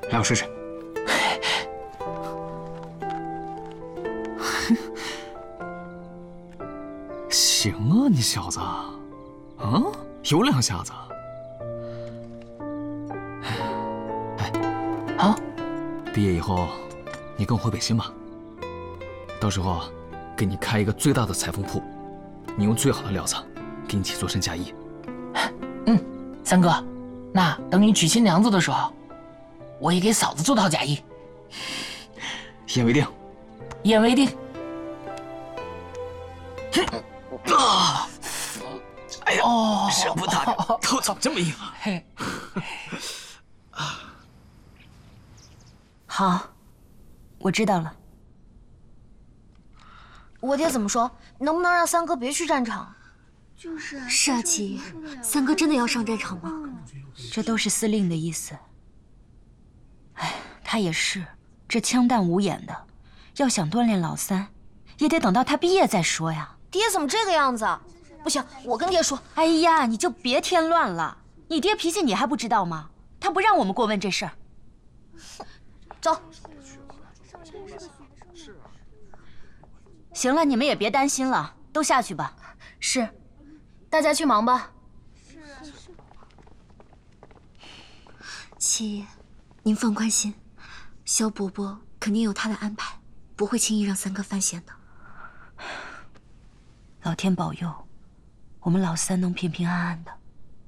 来，我试试。行啊，你小子，有两下子。哎， 啊， 毕业以后，你跟我回北京吧。到时候，给你开一个最大的裁缝铺，你用最好的料子，给你起做身嫁衣。 三哥，那等你娶亲娘子的时候，我也给嫂子做套嫁衣。 一言为定。 一言为定。 哎呀，人不大人，头怎么这么硬啊？ 嘿， 好，我知道了。 我爹怎么说？能不能让三哥别去战场？ 是啊，七，三哥真的要上战场吗？ 这都是司令的意思。哎，他也是，这枪弹无眼的，要想锻炼老三，也得等到他毕业再说呀。 爹怎么这个样子？不行，我跟爹说。 哎呀，你就别添乱了。你爹脾气你还不知道吗？他不让我们过问这事儿。 走。 行了，你们也别担心了，都下去吧。 是，大家去忙吧。 七，您放宽心，萧伯伯肯定有他的安排，不会轻易让三哥犯险的。 老天保佑，我们老三能平平安安的。